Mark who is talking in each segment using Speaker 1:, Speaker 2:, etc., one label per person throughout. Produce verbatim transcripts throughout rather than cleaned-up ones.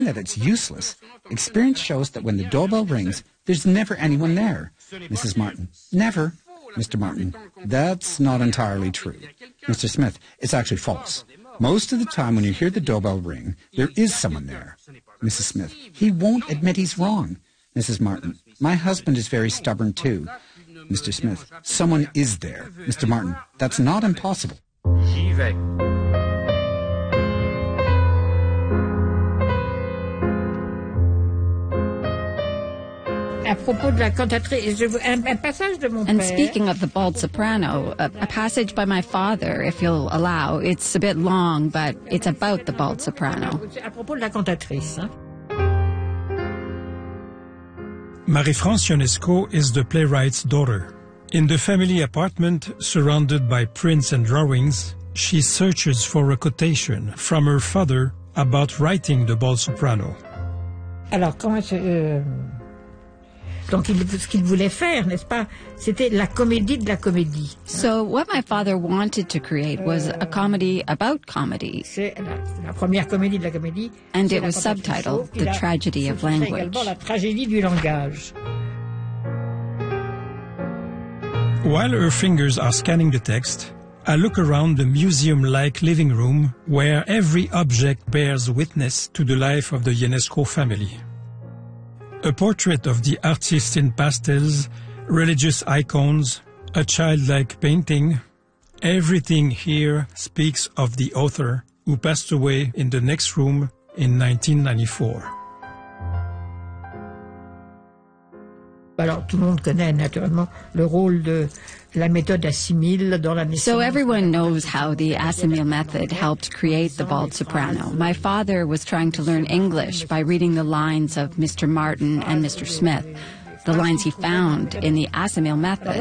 Speaker 1: that it's useless. Experience shows that when the doorbell rings, there's never anyone there. Missus Martin: Never. Mister Martin: That's not entirely true. Mister Smith: It's actually false. Most of the time when you hear the doorbell ring, there is someone there. Missus Smith: He won't admit he's wrong. Missus Martin: My husband is very stubborn too. Mister Smith: Someone is there. Mister Martin: That's not impossible.
Speaker 2: J'y vais.
Speaker 3: And
Speaker 4: speaking of the bald soprano, a, a passage by my father, if you'll allow, it's a bit long, but it's about the bald soprano.
Speaker 5: Marie-France Ionesco is the playwright's daughter. In the family apartment, surrounded by prints and drawings, she searches for a quotation from her father about writing the bald soprano.
Speaker 3: Alors, comment euh, donc, il, ce qu'il voulait faire, n'est-ce pas, c'était la comédie de la comédie.
Speaker 4: So, what my father wanted to create was a comedy about comedy.
Speaker 3: C'est la, la première comédie de la comédie.
Speaker 4: And it was subtitled The Tragedy of Language.
Speaker 3: La tragédie du langage.
Speaker 5: While her fingers are scanning the text, I look around the museum-like living room where every object bears witness to the life of the Ionesco family. A portrait of the artist in pastels, religious icons, a childlike painting. Everything here speaks of the author who passed away in the next room in nineteen ninety-four.
Speaker 3: Alors, tout le monde connaît naturellement le rôle de la méthode Assimil dans la naissance.
Speaker 4: So everyone knows how the Assimil method helped create the bald soprano. My father was trying to learn English by reading the lines of Mister Martin and Mister Smith, the lines he found in the Assimil method.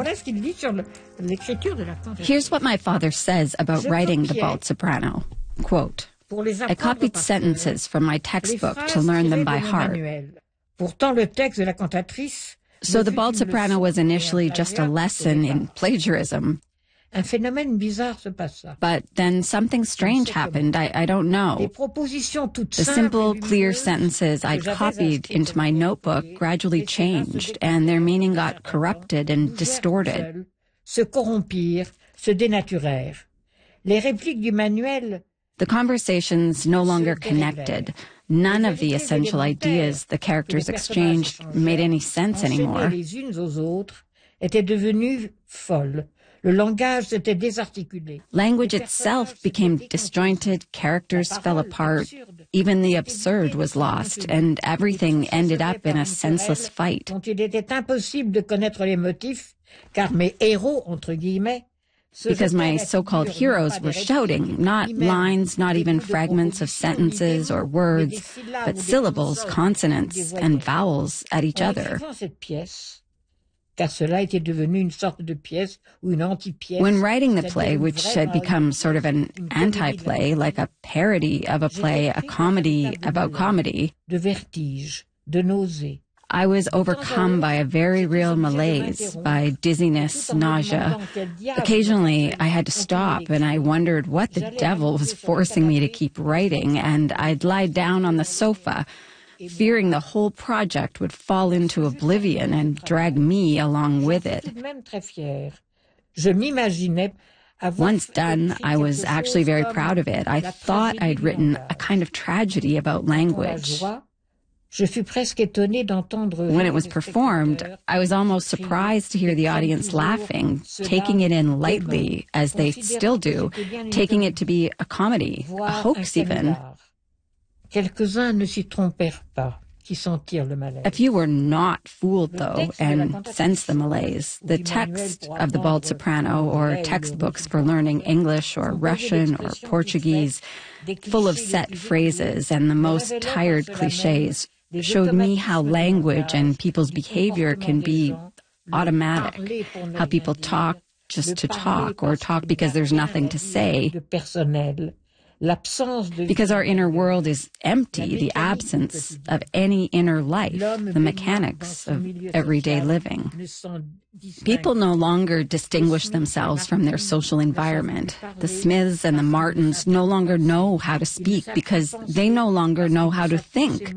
Speaker 4: Here's what my father says about writing the bald soprano. Quote, I copied sentences from my textbook to learn them by heart.
Speaker 3: Pourtant, le texte de la cantatrice.
Speaker 4: So the bald soprano was initially just a lesson in plagiarism. But then something strange happened. I, I don't know. The simple, clear sentences I'd copied into my notebook gradually changed, and their meaning got corrupted and distorted. The conversations no longer connected. None of the essential ideas the characters exchanged made any sense anymore. Language itself became disjointed, characters fell apart, even the absurd was lost, and everything ended up in a senseless fight. Because my so-called heroes were shouting, not lines, not even fragments of sentences or words, but syllables, consonants, and vowels at each other. When writing the play, which had become sort of an anti-play, like a parody of a play, a comedy about comedy, I was overcome by a very real malaise, by dizziness, nausea. Occasionally, I had to stop, and I wondered what the devil was forcing me to keep writing, and I'd lie down on the sofa, fearing the whole project would fall into oblivion and drag me along with it. Once done, I was actually very proud of it. I thought I'd written a kind of tragedy about language. When it was performed, I was almost surprised to hear the audience laughing, taking it in lightly, as they still do, taking it to be a comedy, a hoax even. A few were not fooled, though, and sensed the malaise. The text of the bald soprano, or textbooks for learning English or Russian or Portuguese, full of set phrases and the most tired cliches, showed me how language and people's behavior can be automatic, how people talk just to talk, or talk because there's nothing to say, because our inner world is empty, the absence of any inner life, the mechanics of everyday living. People no longer distinguish themselves from their social environment. The Smiths and the Martins no longer know how to speak because they no longer know how to think.